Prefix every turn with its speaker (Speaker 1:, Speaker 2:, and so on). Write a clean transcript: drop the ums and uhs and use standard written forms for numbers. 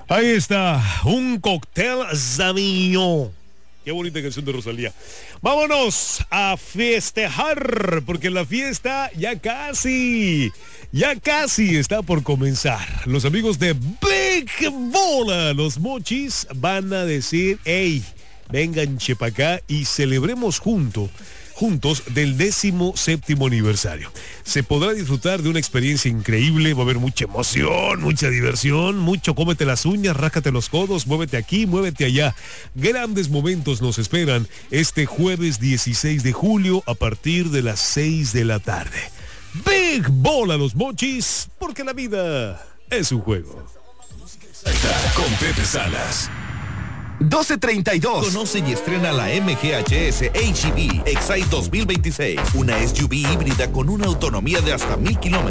Speaker 1: Ahí está, un cóctel Sauvignon. Qué bonita canción de Rosalía. Vámonos a festejar, porque la fiesta ya casi está por comenzar. Los amigos de Big Bola, los Mochis, van a decir, hey, vengan chepa acá y celebremos juntos del 17º aniversario. Se podrá disfrutar de una experiencia increíble, va a haber mucha emoción, mucha diversión, mucho cómete las uñas, rájate los codos, muévete aquí, muévete allá. Grandes momentos nos esperan este jueves 16 de julio a partir de las 6 de la tarde. Big Bola los Mochis, porque la vida es un juego.
Speaker 2: Con Pepe Salas.
Speaker 3: 12:32. Conoce y estrena la MGHS HEV Excite 2026. Una SUV híbrida con una autonomía de hasta 1000 kilómetros.